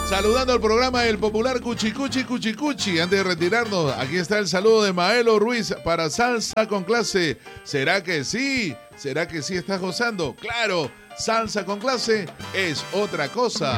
Saludando al programa El Popular Cuchicuchi Cuchicuchi. Antes de retirarnos, aquí está el saludo de Maelo Ruiz para Salsa con Clase. ¿Será que sí? ¿Será que sí estás gozando? Claro, Salsa con Clase es otra cosa.